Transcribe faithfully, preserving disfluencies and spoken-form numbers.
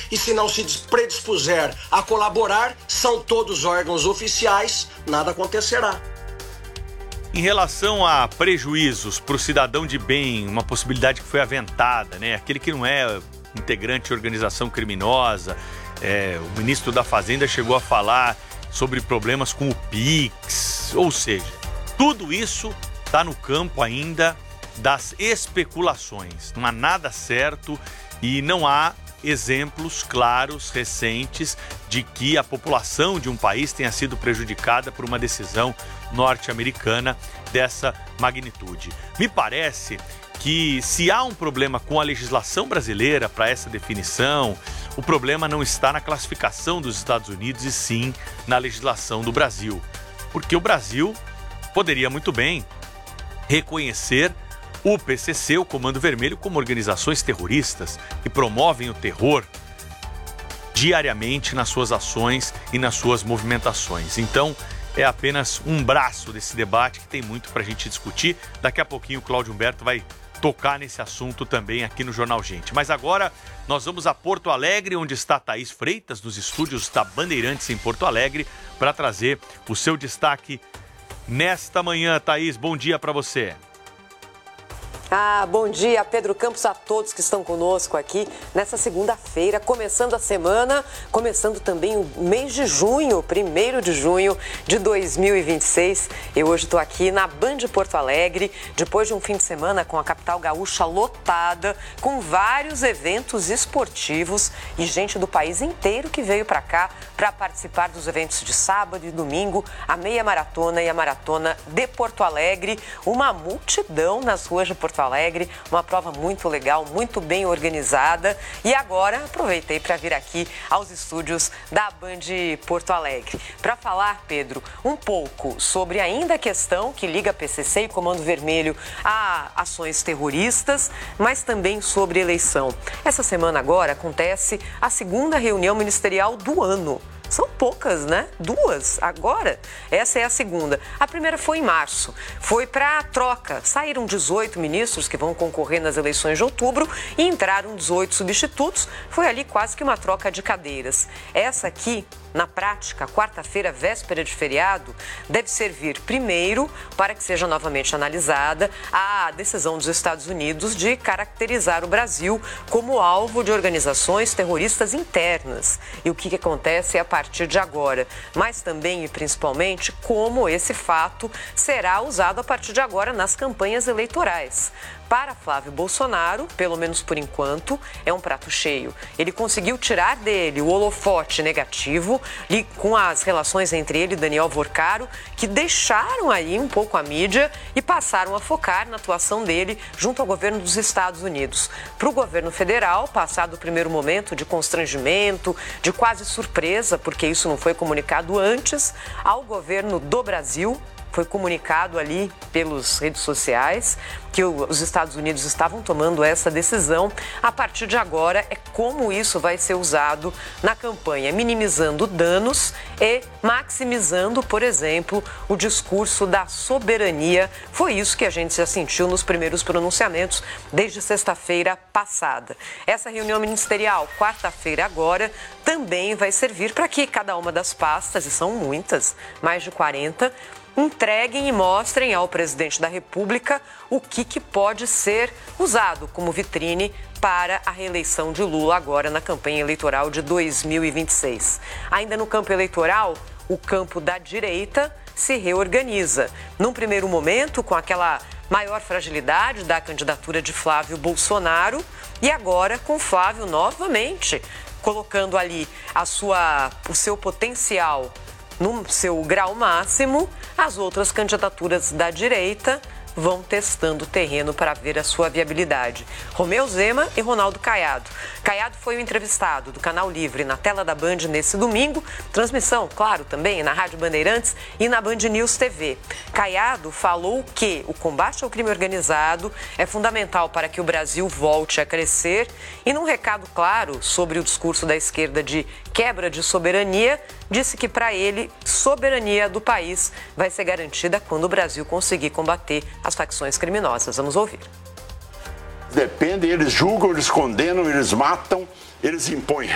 e se não se predispuser a colaborar, são todos órgãos oficiais, nada acontecerá. Em relação a prejuízos para o cidadão de bem, uma possibilidade que foi aventada, né? Aquele que não é integrante de organização criminosa, é, o ministro da Fazenda chegou a falar sobre problemas com o Pix, ou seja, tudo isso está no campo ainda das especulações. Não há nada certo e não há exemplos claros, recentes, de que a população de um país tenha sido prejudicada por uma decisão norte-americana dessa magnitude. Me parece que se há um problema com a legislação brasileira para essa definição, o problema não está na classificação dos Estados Unidos e sim na legislação do Brasil. Porque o Brasil poderia muito bem reconhecer o P C C, o Comando Vermelho, como organizações terroristas que promovem o terror diariamente nas suas ações e nas suas movimentações. Então, é apenas um braço desse debate que tem muito para a gente discutir. Daqui a pouquinho o Cláudio Humberto vai tocar nesse assunto também aqui no Jornal Gente. Mas agora nós vamos a Porto Alegre, onde está Thaís Freitas, nos estúdios da Bandeirantes em Porto Alegre, para trazer o seu destaque nesta manhã. Thaís, bom dia para você. Ah, bom dia, Pedro Campos, a todos que estão conosco aqui nessa segunda-feira, começando a semana, começando também o mês de junho, primeiro de junho de dois mil e vinte e seis. Eu hoje estou aqui na Band Porto Alegre, depois de um fim de semana com a capital gaúcha lotada, com vários eventos esportivos e gente do país inteiro que veio para cá para participar dos eventos de sábado e domingo, a meia maratona e a maratona de Porto Alegre, uma multidão nas ruas de Porto Alegre, uma prova muito legal, muito bem organizada. E agora aproveitei para vir aqui aos estúdios da Band Porto Alegre para falar, Pedro, um pouco sobre ainda a questão que liga P C C e Comando Vermelho a ações terroristas, mas também sobre eleição. Essa semana agora acontece a segunda reunião ministerial do ano. São poucas, né? Duas. Agora, essa é a segunda. A primeira foi em março. Foi para a troca. Saíram dezoito ministros que vão concorrer nas eleições de outubro e entraram dezoito substitutos. Foi ali quase que uma troca de cadeiras. Essa aqui, na prática, quarta-feira, véspera de feriado, deve servir primeiro para que seja novamente analisada a decisão dos Estados Unidos de caracterizar o Brasil como alvo de organizações terroristas internas. E o que, que acontece a partir de agora, mas também e principalmente como esse fato será usado a partir de agora nas campanhas eleitorais. Para Flávio Bolsonaro, pelo menos por enquanto, é um prato cheio. Ele conseguiu tirar dele o holofote negativo e com as relações entre ele e Daniel Vorcaro, que deixaram aí um pouco a mídia e passaram a focar na atuação dele junto ao governo dos Estados Unidos. Para o governo federal, passado o primeiro momento de constrangimento, de quase surpresa, porque isso não foi comunicado antes, ao governo do Brasil, foi comunicado ali pelas redes sociais que os Estados Unidos estavam tomando essa decisão. A partir de agora é como isso vai ser usado na campanha, minimizando danos e maximizando, por exemplo, o discurso da soberania. Foi isso que a gente já sentiu nos primeiros pronunciamentos desde sexta-feira passada. Essa reunião ministerial, quarta-feira agora, também vai servir para que cada uma das pastas, e são muitas, mais de quarenta, entreguem e mostrem ao presidente da República o que, que pode ser usado como vitrine para a reeleição de Lula agora na campanha eleitoral de dois mil e vinte e seis. Ainda no campo eleitoral, o campo da direita se reorganiza. Num primeiro momento, com aquela maior fragilidade da candidatura de Flávio Bolsonaro e agora com Flávio novamente colocando ali a sua, o seu potencial no seu grau máximo. As outras candidaturas da direita vão testando o terreno para ver a sua viabilidade. Romeu Zema e Ronaldo Caiado. Caiado foi o entrevistado do Canal Livre na tela da Band nesse domingo. Transmissão, claro, também na Rádio Bandeirantes e na Band News T V. Caiado falou que o combate ao crime organizado é fundamental para que o Brasil volte a crescer e, num recado claro sobre o discurso da esquerda de quebra de soberania, disse que para ele, soberania do país vai ser garantida quando o Brasil conseguir combater as facções criminosas. Vamos ouvir. Depende, eles julgam, eles condenam, eles matam, eles impõem